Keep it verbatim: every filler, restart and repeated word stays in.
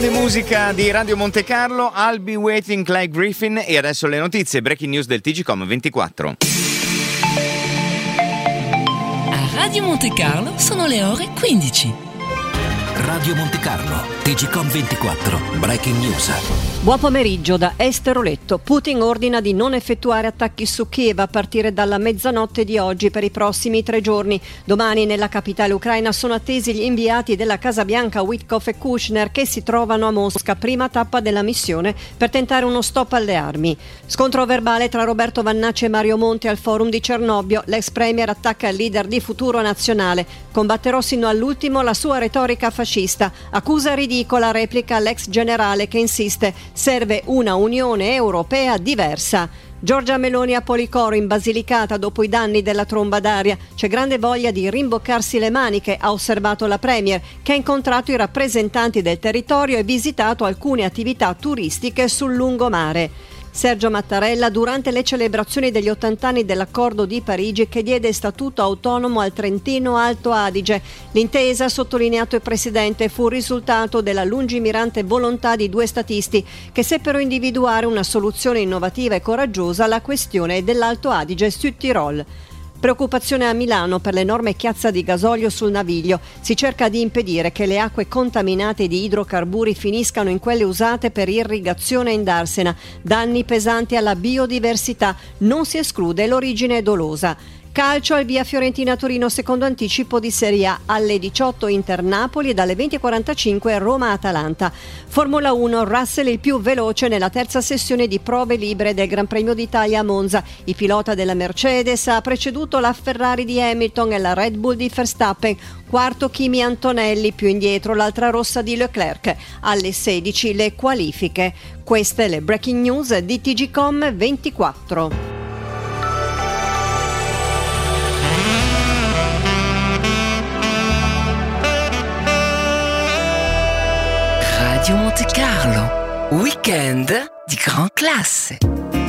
grande musica di Radio Monte Carlo, I'll Be Waiting, Clyde Griffin. E adesso le notizie, breaking news del T G Com ventiquattro. A Radio Monte Carlo sono le ore quindici. Radio Monte Carlo, T G Com ventiquattro, breaking news. Buon pomeriggio da Esteroletto. Putin ordina di non effettuare attacchi su Kiev a partire dalla mezzanotte di oggi per i prossimi tre giorni. Domani nella capitale ucraina sono attesi gli inviati della Casa Bianca Witkoff e Kushner, che si trovano a Mosca, prima tappa della missione per tentare uno stop alle armi. Scontro verbale tra Roberto Vannacci e Mario Monti al forum di Cernobbio. L'ex premier attacca il leader di Futuro Nazionale. Combatterò sino all'ultimo la sua retorica fascista. Accusa ridicola, replica l'ex generale che insiste: serve una Unione Europea diversa. Giorgia Meloni a Policoro in Basilicata dopo i danni della tromba d'aria. C'è grande voglia di rimboccarsi le maniche, ha osservato la Premier, che ha incontrato i rappresentanti del territorio e visitato alcune attività turistiche sul lungomare. Sergio Mattarella durante le celebrazioni degli ottanta anni dell'Accordo di Parigi, che diede statuto autonomo al Trentino Alto Adige. L'intesa, ha sottolineato il Presidente, fu il risultato della lungimirante volontà di due statisti che seppero individuare una soluzione innovativa e coraggiosa alla questione dell'Alto Adige-Südtirol. Preoccupazione a Milano per l'enorme chiazza di gasolio sul Naviglio. Si cerca di impedire che le acque contaminate di idrocarburi finiscano in quelle usate per irrigazione in Darsena. Danni pesanti alla biodiversità. Non si esclude l'origine dolosa. Calcio, al via Fiorentina-Torino, secondo anticipo di Serie A, alle diciotto Inter-Napoli e dalle venti e quarantacinque Roma-Atalanta. Formula uno, Russell il più veloce nella terza sessione di prove libere del Gran Premio d'Italia a Monza. Il pilota della Mercedes ha preceduto la Ferrari di Hamilton e la Red Bull di Verstappen. Quarto Kimi Antonelli, più indietro l'altra rossa di Leclerc. Alle sedici le qualifiche. Queste le breaking news di T G Com ventiquattro. Radio Monte Carlo, weekend di gran classe.